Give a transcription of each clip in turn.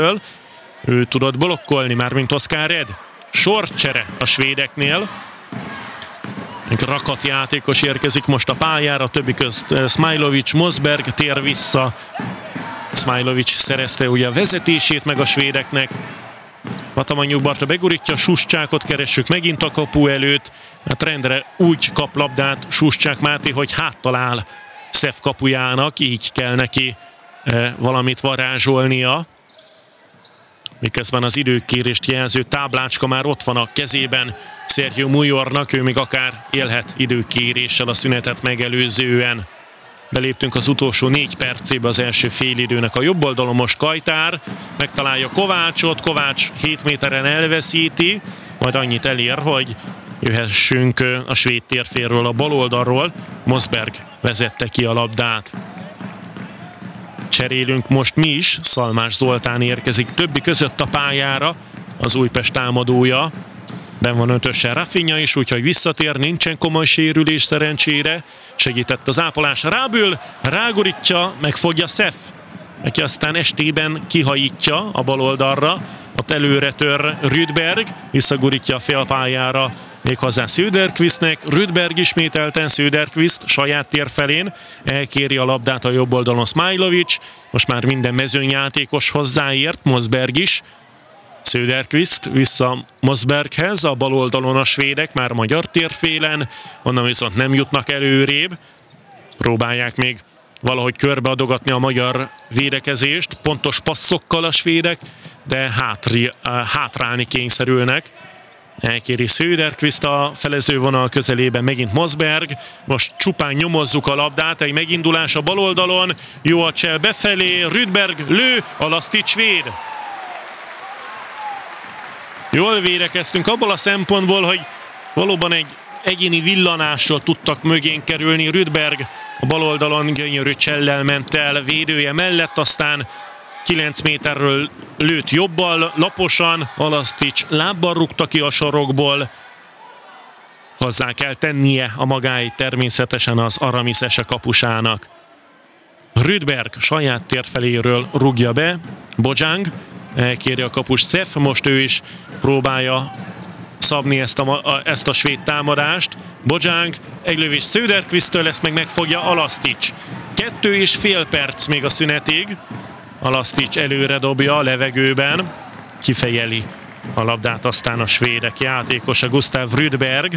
Ő tudott blokkolni, mármint Oskar Ed. Sorcsere a svédeknél. Egy rakat játékos érkezik most a pályára, többi közt Smailovic, Mosberg tér vissza. Smailovic szerezte ugye a vezetését meg a svédeknek. Vatamanyjuk Barta begurítja, Suscsákot keressük megint a kapu előtt. Hát rendre úgy kap labdát Suscsák Máté, hogy háttal áll Szef kapujának, így kell neki valamit varázsolnia. Miközben az időkérést jelző táblácska már ott van a kezében Sergio Mujornak, ő még akár élhet időkéréssel a szünetet megelőzően. Beléptünk az utolsó 4 percébe az első félidőnek. A jobb oldalon most Kajtár megtalálja Kovácsot, Kovács 7 méteren elveszíti, majd annyit elér, hogy jöhessünk a svéd térfélről, a bal oldalról. Mosberg vezette ki a labdát. Cserélünk most mi is, Szalmás Zoltán érkezik többi között a pályára, az Újpest támadója. Ben van 5-ösen Rafinha is, úgyhogy visszatér, nincsen komoly sérülés szerencsére. Segített az ápolás, Rábül, rágurítja, megfogja Szef. Neki aztán estében kihajítja a bal oldalra, ott előre tör Rydberg, visszagurítja a félpályára méghozzá Söderqvistnek. Rydberg ismételten, Söderqvist saját tér felén elkéri a labdát a jobb oldalon Smailovic. Most már minden mezőnyjátékos hozzáért, Mosberg is. Söderqvist vissza Mosberghez, a bal oldalon a svédek, már magyar térfélen, onnan viszont nem jutnak előrébb. Próbálják még valahogy körbeadogatni a magyar védekezést, pontos passzokkal a svédek, de hátrálni kényszerülnek. Elkéri Söderqvist a felezővonal közelében, megint Mosberg. Most csupán nyomozzuk a labdát, egy megindulás a bal oldalon, jó a csel befelé, Rydberg lő, a Lasztic svéd. Jól védekeztünk abból a szempontból, hogy valóban egy egyéni villanásról tudtak mögén kerülni. Rydberg a bal oldalon gyönyörű csellel ment el védője mellett, aztán 9 méterről lőtt jobbal, laposan, Lasztic lábbal rúgta ki a sarokból. Hozzá kell tennie a magáit természetesen az Aramiszese kapusának. Rydberg saját térfeléről rúgja be, Bojang elkéri a kapus Szef, most ő is próbálja szabni ezt a svéd támadást. Bojang, egy lövés Söderqvisttől, ezt meg megfogja Lasztic. 2,5 perc még a szünetig. Lasztic előre dobja a levegőben, kifejeli a labdát aztán a svédek játékosa Gustav Rydberg.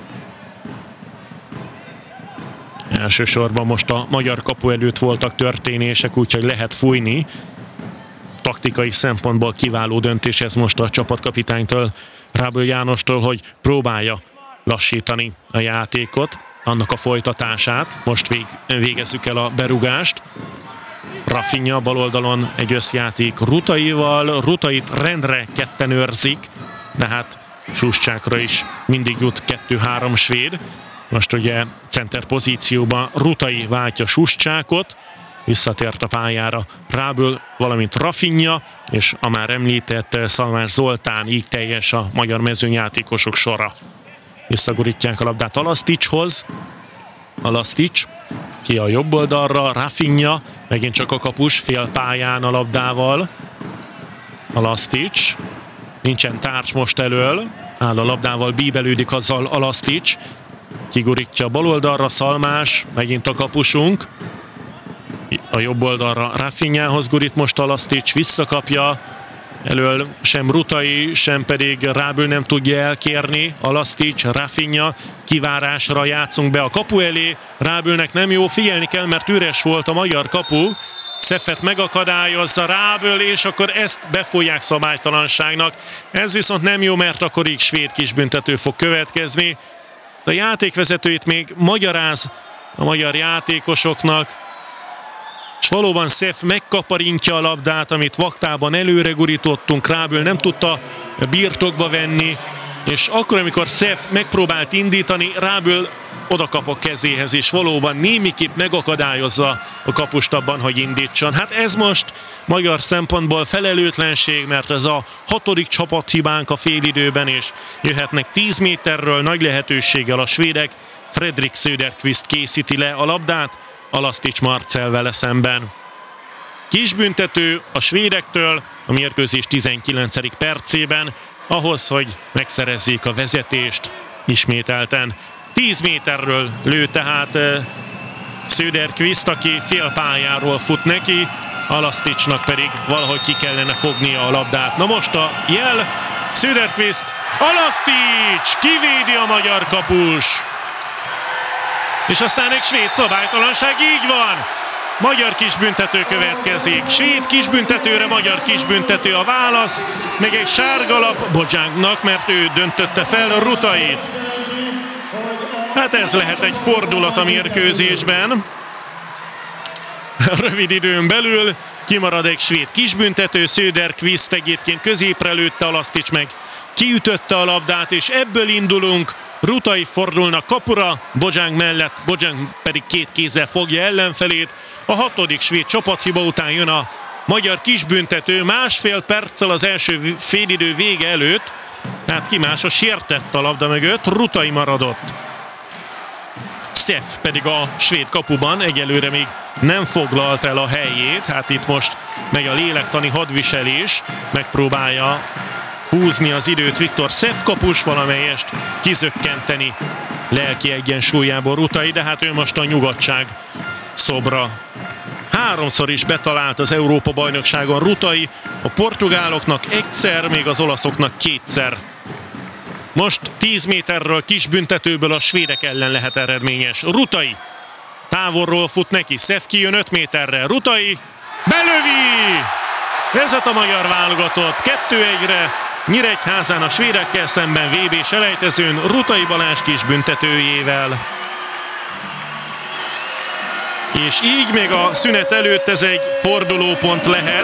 Elsősorban most a magyar kapu előtt voltak történések, úgyhogy lehet fújni. Taktikai szempontból kiváló döntés ez most a csapatkapitánytól, Ráből Jánostól, hogy próbálja lassítani a játékot, annak a folytatását. Most végezzük el a berúgást. Rafinha bal oldalon egy összjáték Rutaival, Rutait rendre ketten őrzik, de hát Suscsákra is mindig jut 2-3 svéd. Most ugye center pozícióban Rutai váltja Suscsákot, visszatért a pályára Ráből, valamint Rafinha, és a már említett Szalmás Zoltán, így teljes a magyar mezőnyjátékosok sora. Visszagurítják a labdát Lasztichoz. Lasztic ki a jobb oldalra, Rafinha, megint csak a kapus fél pályán a labdával. Lasztic, nincsen társ most elől, áll a labdával, bíbelődik azzal Lasztic. Kigurítja a bal oldalra Szalmás, megint a kapusunk. A jobb oldalra Rafinhához gurít most Lasztic, visszakapja. Elől sem Rutai, sem pedig Rábül nem tudja elkérni. Lasztic, Rafinha, kivárásra játszunk be a kapu elé. Rábülnek nem jó, figyelni kell, mert üres volt a magyar kapu. Szefet megakadályozza Rábül, és akkor ezt befolyják szabálytalanságnak. Ez viszont nem jó, mert akkor így svéd kisbüntető fog következni. A játékvezetőit még magyaráz a magyar játékosoknak, és valóban Szef megkaparintja a labdát, amit vaktában előre gurítottunk, Rábül nem tudta birtokba venni, és akkor, amikor Szef megpróbált indítani, Rábül odakap a kezéhez, és valóban némiképp megakadályozza a kapust abban, hogy indítson. Hát ez most magyar szempontból felelőtlenség, mert ez a 6. csapathibánk a félidőben, és jöhetnek 10 méterről nagy lehetőséggel a svédek. Fredrik Söderqvist készíti le a labdát, Lasztic Marcel vele szemben. Kisbüntető a svédektől a mérkőzés 19. percében, ahhoz, hogy megszerezzék a vezetést ismételten. 10 méterről lő tehát Söderqvist, aki fél pályáról fut neki, Alaszticsnak pedig valahogy ki kellene fognia a labdát. Na most a jel, Söderqvist, Alasztics kivédi a magyar kapus. És aztán egy svéd szabálytalanság, így van! Magyar kisbüntető következik. Svéd kisbüntetőre magyar kisbüntető a válasz, meg egy sárgalap Bojangnak, mert ő döntötte fel Rutait. Hát ez lehet egy fordulat a mérkőzésben. Rövid időn belül kimarad egy svéd kisbüntető, Söderqvist egyébként középre lőtte, Alasztics meg kiütötte a labdát, és ebből indulunk. Rutai fordulnak kapura, Bojang mellett, Bojang pedig két kézzel fogja ellenfelét. A 6. svéd csapathiba után jön a magyar kisbüntető, másfél perccel az első félidő vége előtt, hát ki más, a sértett a labda mögött, Rutai maradott. Szef pedig a svéd kapuban egyelőre még nem foglalt el a helyét, hát itt most megy a lélektani hadviselés, megpróbálja húzni az időt Viktor Szef kapus, valamelyest kizökkenteni lelki egyensúlyából Rutai, de hát ő most a nyugodtság szobra. 3-szor is betalált az Európa-bajnokságon Rutai, a portugáloknak egyszer, még az olaszoknak 2-szer. Most 10 méterről kisbüntetőből a svédek ellen lehet eredményes. Rutai távolról fut neki, Szef kijön 5 méterre, Rutai belövi! Vezet a magyar válogatott 2-1-re, Nyíregyházán a svédekkel szemben VB selejtezőn Rutai Balázs kisbüntetőjével. És így még a szünet előtt ez egy fordulópont lehet.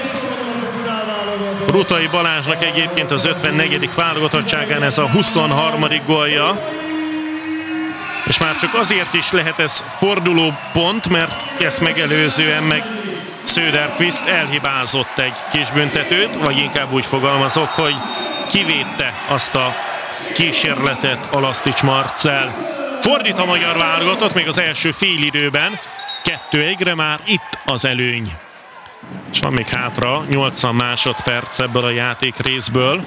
Rutai Balázsnak egyébként az 54. válogatottságán ez a 23. gólja. És már csak azért is lehet ez fordulópont, mert ezt megelőzően meg Söderqvist elhibázott egy kisbüntetőt, vagy inkább úgy fogalmazok, hogy kivédte azt a kísérletet Alasztics Marcell. Fordít a magyar válogatott még az első félidőben, 2-1-re már itt az előny. És van még hátra 80 másodperc ebből a játék részből.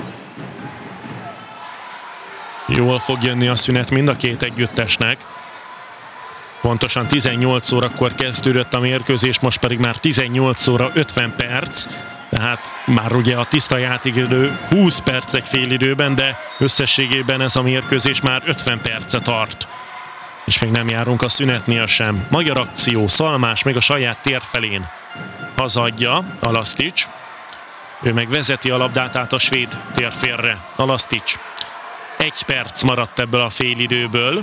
Jól fog jönni a szünet mind a két együttesnek. Pontosan 18 órakor kezdődött a mérkőzés, most pedig már 18 óra 50 perc. Tehát már ugye a tiszta játékidő 20 perc egy félidőben, de összességében ez a mérkőzés már 50 perce tart. És még nem járunk a szünetnél sem. Magyar akció, Szalmás még a saját tér felén hazadja Alasztics. Ő meg vezeti a labdát át a svéd térfélre. Alasztics. 1 perc maradt ebből a félidőből.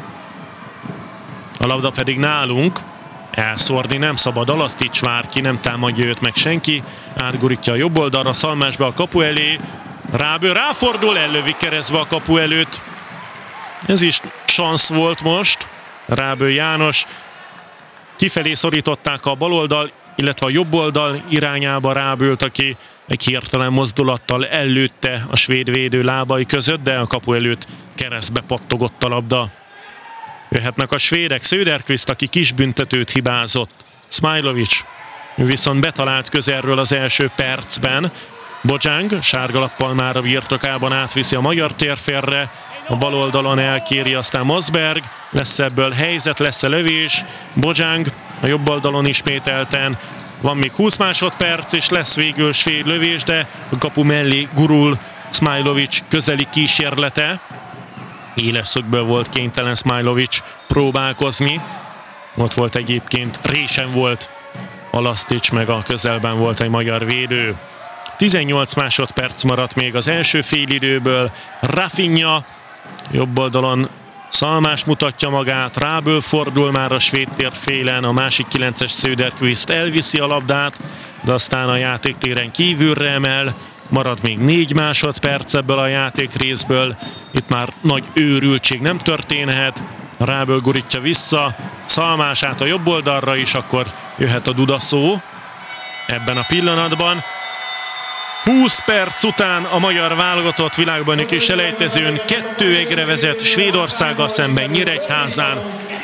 A labda pedig nálunk. Elszórni nem szabad, Alasztics vár ki, nem támadja őt meg senki. Átgurítja a jobb oldalra, Szalmásba a kapu elé. Rábő ráfordul, ellövi keresztbe a kapu előtt. Ez is szansz volt most. Rábő János. Kifelé szorították a baloldal, illetve a jobb oldal irányába Rábőt, aki egy hirtelen mozdulattal ellőtte a svéd védő lábai között, de a kapu előtt keresztbe pattogott a labda. Jöhetnek a svédek, Söderqvist, aki kisbüntetőt hibázott. Smailovic, ő viszont betalált közelről az első percben. Bojang sárgalappal már a birtokában átviszi a magyar térfélre. A bal oldalon elkéri aztán Mosberg. Lesz ebből helyzet, lesz-e lövés. Bojang a jobb oldalon ismételten. Van még 20 másodperc, és lesz végül svéd lövés, de a kapu mellé gurul Smailovic közeli kísérlete. Éles szögből volt kénytelen Smailovic próbálkozni. Ott volt egyébként, résen volt Alasztics, meg a közelben volt egy magyar védő. 18 másodperc maradt még az első félidőből. Rafinha jobb oldalon, Szalmás mutatja magát, Ráből fordul már a svéd térfélen, a másik 9-es Söderqvist elviszi a labdát, de aztán a játéktéren kívülre emel. Marad még 4 másodperc ebből a játék részből. Itt már nagy őrültség nem történhet. Ráből gurítja vissza. Szalmás át a jobb oldalra is, akkor jöhet a dudaszó ebben a pillanatban. 20 perc után a magyar válogatott világbajnoki selejtezőn 2-1-re vezet Svédországgal szemben Nyíregyházán.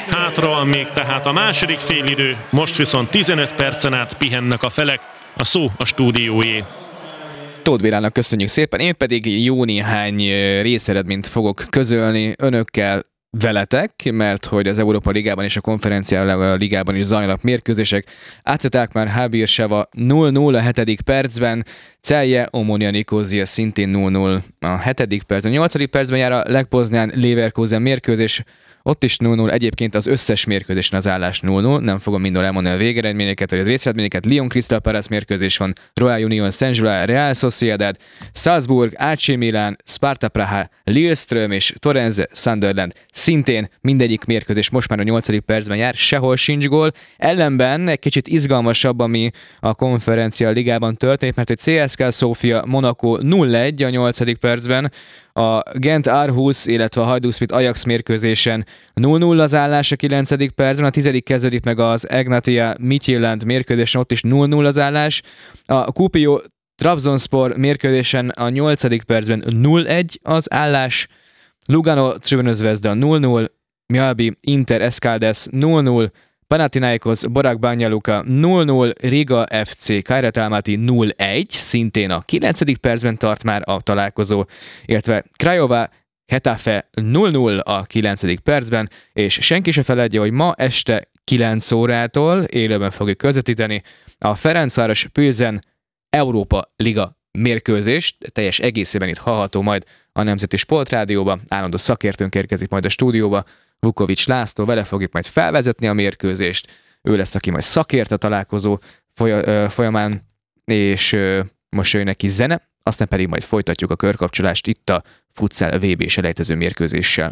hátra még tehát a második félidő, most viszont 15 percen át pihennek a felek, a szó a stúdiójé. Tóth Bélának köszönjük szépen, én pedig jó néhány részeredményt fogok közölni önökkel, veletek, mert hogy az Európa Ligában és a Konferencia Ligában is zajlanak mérkőzések. AZ Alkmaar Habir-Sava 0-0 a 7. percben, Celje Omonia Nikozia szintén 0-0 a 7. percben. A 8. percben jár a Lech-Poznań Leverkusen mérkőzés, ott is 0-0, egyébként az összes mérkőzésen az állás 0-0, nem fogom mindent elmondani a végeredményeket, vagy a részeredményeket. Lyon Crystal Palace mérkőzés van, Royal Union Saint-Gilloise, Real Sociedad, Salzburg, AC Milan, Sparta Praha, Lillestrøm és Torrens Sunderland. Szintén mindegyik mérkőzés most már a 8. percben jár, sehol sincs gól. Ellenben egy kicsit izgalmasabb, ami a Konferencia Ligában történik, mert hogy CSKA Sofia Monaco 0-1 a 8. percben, a Gent Aarhus, illetve a Hajduk Ajax mérkőzésen 0-0 az állás a 9. percben, a 10. kezdődik meg az Egnatia Midtjylland mérkőzésen, ott is 0-0 az állás. A Kuopio Trabzonspor mérkőzésen a 8. percben 0-1 az állás. Lugano Crvena Zvezda 0-0, Mjölby Inter Escaldes 0-0, Panathinaikos Borak Banja Luka 0-0, Riga FC Kairat Almaty 0-1, szintén a 9. percben tart már a találkozó, illetve Craiova Getafe 0-0 a 9. percben, és senki se feledje, hogy ma este 9 órától élőben fogjuk közvetíteni a Ferencváros Pilsen Európa Liga mérkőzést, teljes egészében itt hallható majd a Nemzeti Sportrádióban, állandó szakértőnk érkezik majd a stúdióba, Vukovics László, vele fogjuk majd felvezetni a mérkőzést, ő lesz, aki majd szakért a találkozó folyamán, és most jön neki zene, aztán pedig majd folytatjuk a körkapcsolást itt a futsal VB selejtező mérkőzéssel.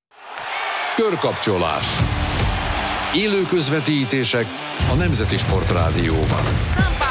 Körkapcsolás. Élő közvetítések a Nemzeti Sportrádióban.